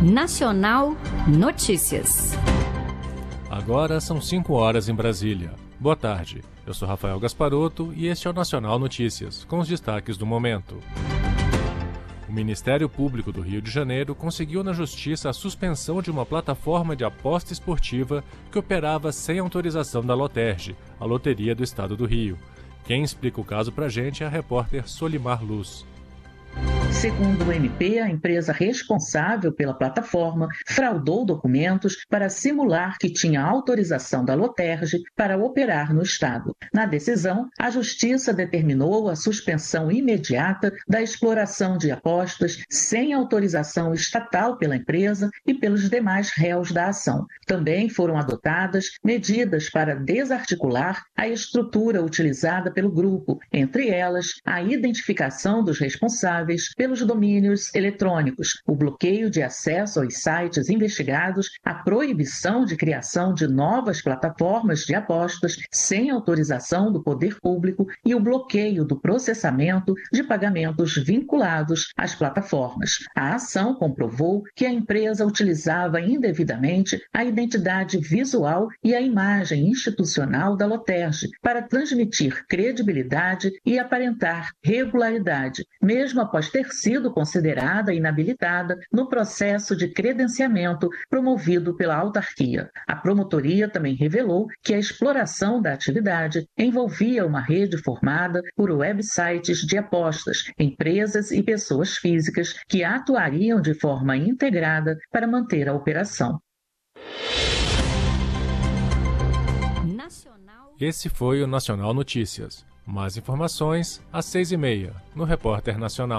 Nacional Notícias. Agora são 5 horas em Brasília. Boa tarde, eu sou Rafael Gasparotto e este é o Nacional Notícias, com os destaques do momento. O Ministério Público do Rio de Janeiro conseguiu na Justiça a suspensão de uma plataforma de aposta esportiva que operava sem autorização da Loterge, a Loteria do Estado do Rio. Quem explica o caso pra gente é a repórter Solimar Luz. Segundo o MP, a empresa responsável pela plataforma fraudou documentos para simular que tinha autorização da Loterge para operar no estado. Na decisão, a Justiça determinou a suspensão imediata da exploração de apostas sem autorização estatal pela empresa e pelos demais réus da ação. Também foram adotadas medidas para desarticular a estrutura utilizada pelo grupo, entre elas a identificação dos responsáveis pelos domínios eletrônicos, o bloqueio de acesso aos sites investigados, a proibição de criação de novas plataformas de apostas sem autorização do poder público e o bloqueio do processamento de pagamentos vinculados às plataformas. A ação comprovou que a empresa utilizava indevidamente a identidade visual e a imagem institucional da Loterge para transmitir credibilidade e aparentar regularidade, mesmo após ter sido considerada inabilitada no processo de credenciamento promovido pela autarquia. A promotoria também revelou que a exploração da atividade envolvia uma rede formada por websites de apostas, empresas e pessoas físicas que atuariam de forma integrada para manter a operação. Esse foi o Nacional Notícias. Mais informações às 6h30, no Repórter Nacional.